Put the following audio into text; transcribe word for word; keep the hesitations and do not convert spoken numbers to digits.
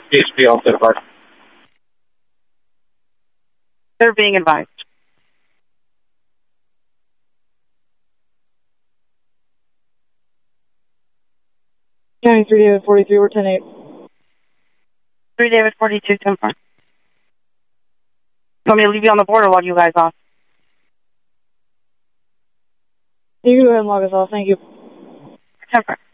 P H P all set apart. They're being advised. County three David forty-three, we're ten eight. three David forty-two, ten four. Want me to leave you on the border while you guys off? You can go ahead and log us off, thank you. ten four.